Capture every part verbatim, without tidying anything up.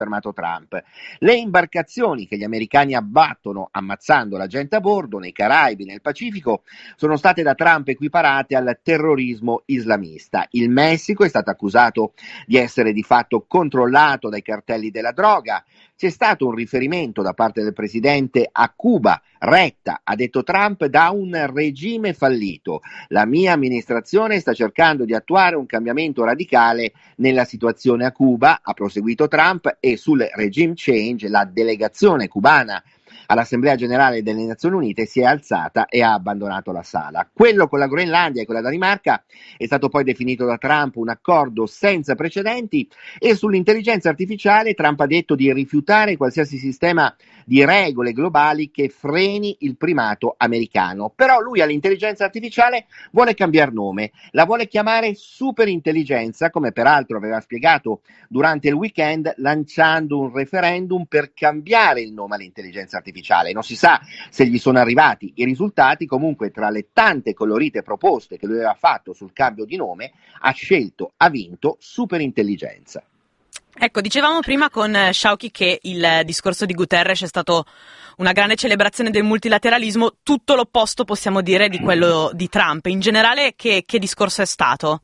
fermato Trump. Le imbarcazioni che gli americani abbattono ammazzando la gente a bordo nei Caraibi, nel Pacifico, sono state da Trump equiparate al terrorismo islamista. Il Messico è stato accusato di essere di fatto controllato dai cartelli della droga. C'è stato un riferimento da parte del presidente a Cuba, retta, ha detto Trump, da un regime fallito. La mia amministrazione sta cercando di attuare un cambiamento radicale nella situazione a Cuba, ha proseguito Trump, e sul regime change la delegazione cubana all'Assemblea Generale delle Nazioni Unite si è alzata e ha abbandonato la sala. Quello con la Groenlandia e con la Danimarca è stato poi definito da Trump un accordo senza precedenti, e sull'intelligenza artificiale Trump ha detto di rifiutare qualsiasi sistema di regole globali che freni il primato americano. Però lui all'intelligenza artificiale vuole cambiare nome, la vuole chiamare superintelligenza, come peraltro aveva spiegato durante il weekend lanciando un referendum per cambiare il nome all'intelligenza artificiale. Non si sa se gli sono arrivati i risultati. Comunque, tra le tante colorite proposte che lui aveva fatto sul cambio di nome, ha scelto, ha vinto superintelligenza. Ecco, dicevamo prima con Sciauchi che il discorso di Guterres è stato una grande celebrazione del multilateralismo, tutto l'opposto possiamo dire di quello di Trump. In generale, che, che discorso è stato?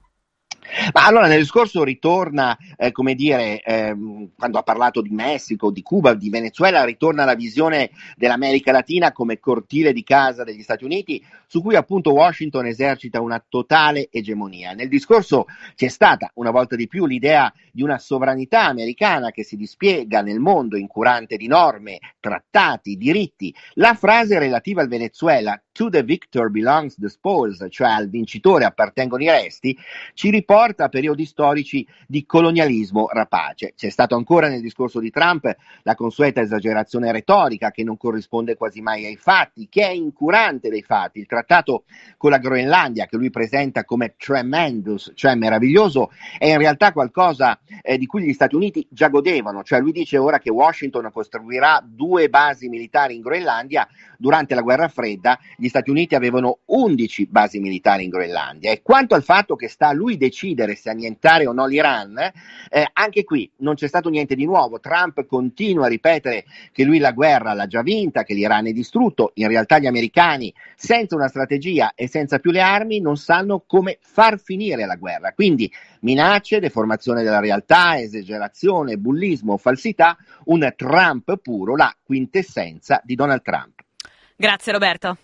Ma allora nel discorso ritorna, eh, come dire, ehm, quando ha parlato di Messico, di Cuba, di Venezuela, ritorna la visione dell'America Latina come cortile di casa degli Stati Uniti, su cui appunto Washington esercita una totale egemonia. Nel discorso c'è stata una volta di più l'idea di una sovranità americana che si dispiega nel mondo incurante di norme, trattati, diritti. La frase relativa al Venezuela, "To the victor belongs the spoils", cioè al vincitore appartengono i resti, ci riporta a periodi storici di colonialismo rapace. C'è stato ancora nel discorso di Trump la consueta esagerazione retorica che non corrisponde quasi mai ai fatti, che è incurante dei fatti. Il trattato con la Groenlandia, che lui presenta come tremendous, cioè meraviglioso, è in realtà qualcosa eh, di cui gli Stati Uniti già godevano. Cioè lui dice ora che Washington costruirà due basi militari in Groenlandia. Durante la guerra fredda gli Stati Uniti avevano undici basi militari in Groenlandia. E quanto al fatto che sta a lui decidere se annientare o no l'Iran, eh, anche qui non c'è stato niente di nuovo. Trump continua a ripetere che lui la guerra l'ha già vinta, che l'Iran è distrutto. In realtà gli americani, senza una strategia e senza più le armi, non sanno come far finire la guerra. Quindi minacce, deformazione della realtà, esagerazione, bullismo, falsità, un Trump puro, la quintessenza di Donald Trump. Grazie Roberto.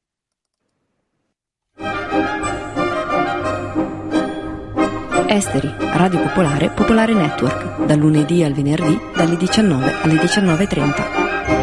Esteri, Radio Popolare, Popolare Network, dal lunedì al venerdì, dalle diciannove alle diciannove e trenta.